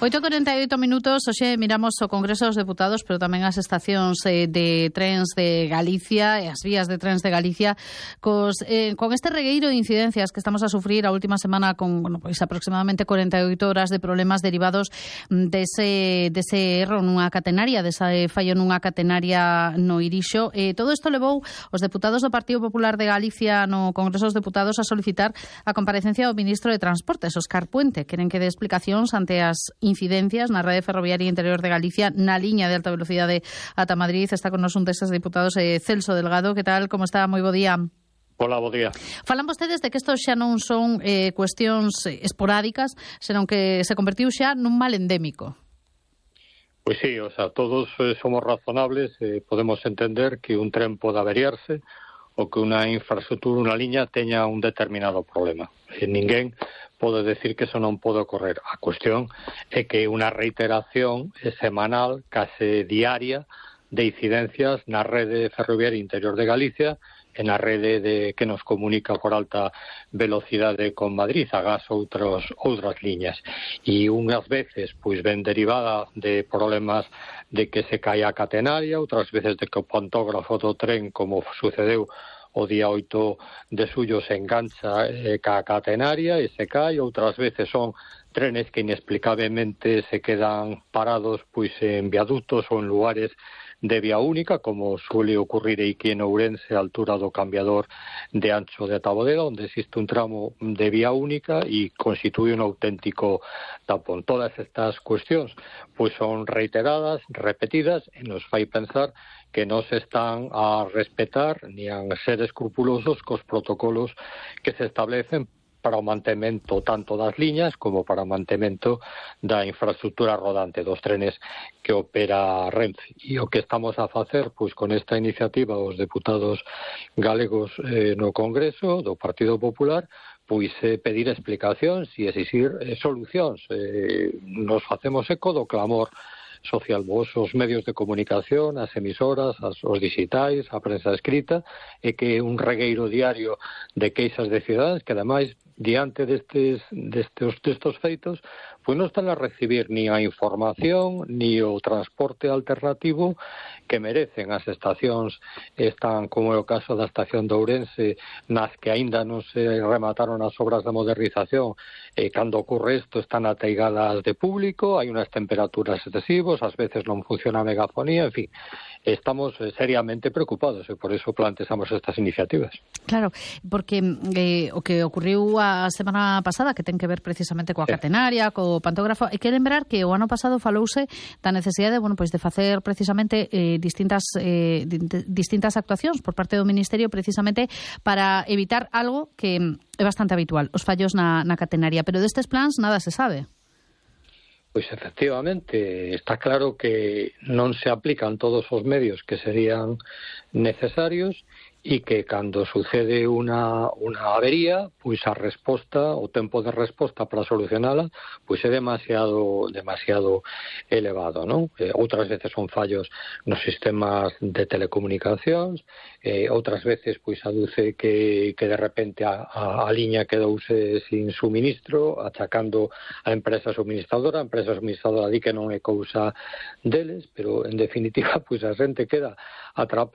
8:48, hoxe miramos o Congreso dos Deputados, pero tamén as estacións de trens de Galicia e as vías de trens de Galicia con este regueiro de incidencias que estamos a sufrir a última semana con aproximadamente 48 horas de problemas derivados dese erro nunha catenaria, dese fallo nunha catenaria no Irixo. Todo isto levou os deputados do Partido Popular de Galicia no Congreso dos Deputados a solicitar a comparecencia do ministro de Transportes, Óscar Puente. Queren que dé explicacións ante as incidencias na rede ferroviaria interior de Galicia na liña de alta velocidade ata Madrid. Está con nos un destes deputados, Celso Delgado. Que tal? Como está? Moi bo día. Hola, bo día. Falan vostedes de que isto xa non son cuestións esporádicas, senón que se convertiu xa nun mal endémico. Pois sí, todos somos razonables, podemos entender que un tren pode averiarse ou que unha infraestructura, unha liña, teña un determinado problema. Ninguén pode decir que eso non pode ocorrer. A cuestión é que unha reiteración semanal, case diaria, de incidencias na rede ferroviaria interior de Galicia e na rede que nos comunica por alta velocidade con Madrid, agás outras liñas. E unhas veces pois ven derivada de problemas de que se cae a catenaria, outras veces de que o pantógrafo do tren, como sucedeu o día 8 de xullo, se engancha ca catenaria e se cae. Outras veces son trenes que inexplicablemente se quedan parados pois en viaductos ou en lugares de vía única, como suele ocurrir aquí en Ourense, a altura do cambiador de Ancho de Tabodela, onde existe un tramo de vía única e constitúe un auténtico tapón. Todas estas cuestións pois son reiteradas, repetidas, e nos fai pensar que non se están a respetar ni a ser escrupulosos cos protocolos que se establecen para o mantemento tanto das liñas como para o mantemento da infraestructura rodante dos trenes que opera Renfe. E o que estamos a facer pois con esta iniciativa os deputados galegos no Congreso do Partido Popular, pois pedir explicacións e exixir solucións. Nos facemos eco do clamor social, os medios de comunicación, as emisoras, os digitais, a prensa escrita, e que un regueiro diario de queixas de cidadáns que, ademais, diante destes feitos, pois non están a recibir ni a información ni o transporte alternativo que merecen. As estacións están, como é o caso da estación de Ourense, nas que aínda non se remataron as obras de modernización, e cando ocorre isto están ateigadas de público, hai unhas temperaturas excesivas, ás veces non funciona a megafonía, en fin, estamos seriamente preocupados e por iso plantexamos estas iniciativas. Claro, porque o que ocurriu a semana pasada, que ten que ver precisamente coa catenaria, co pantógrafo, e que lembrar que o ano pasado falouse da necesidade de facer precisamente distintas actuacións por parte do Ministerio precisamente para evitar algo que é bastante habitual, os fallos na catenaria, pero destes plans nada se sabe. Pois efectivamente, está claro que non se aplican todos os medios que serían necesarios e que cando sucede unha avería, pois a resposta, o tempo de resposta para solucionala, pois é demasiado elevado, non? Outras veces son fallos nos sistemas de telecomunicacións, outras veces pois aduce que de repente a liña quedouse sin suministro, achacando a empresa suministradora di que non é cousa deles, pero en definitiva pois a xente queda atrapada